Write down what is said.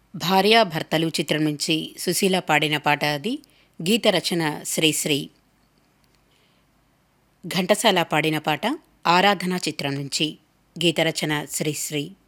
భార్యాభర్తలు చిత్రం నుంచి సుశీల పాడిన పాట అది. గీత రచన శ్రీశ్రీ. ఘంటసాల పాడిన పాట ఆరాధన చిత్రం నుంచి. గీత రచన శ్రీశ్రీ.